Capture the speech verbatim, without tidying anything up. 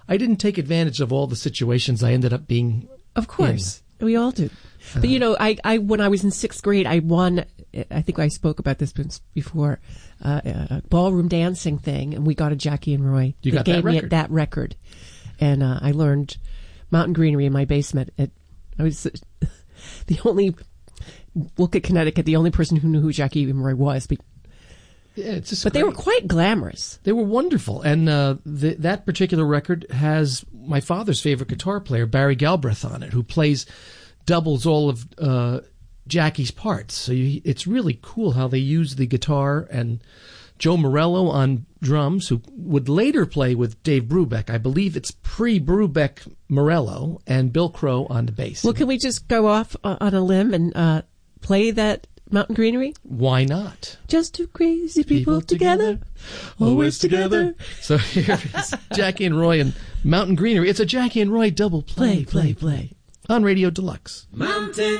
I didn't take advantage of all the situations I ended up being. Of course, in. we all do. Uh, but you know, I, I when I was in sixth grade, I won. I think I spoke about this before. Uh, a ballroom dancing thing, and we got a Jackie and Roy. You they got gave that record. me that record, and uh, I learned Mountain Greenery in my basement. It, I was the only Wolcott, Connecticut, the only person who knew who Jackie and Roy was. But, yeah, it's just but great. They were quite glamorous. They were wonderful, and uh, the, that particular record has my father's favorite guitar player, Barry Galbraith, on it, who plays doubles all of uh, Jackie's parts. So you, it's really cool how they use the guitar, and Joe Morello on drums, who would later play with Dave Brubeck. I believe it's pre-Brubeck Morello, and Bill Crow on the bass. Well, can we just go off on a limb and uh, play that Mountain Greenery? Why not? Just two crazy people, people together, together, always together. together. So here is Jackie and Roy and Mountain Greenery. It's a Jackie and Roy double play, play, play, play. play. On Radio Deluxe. Mountain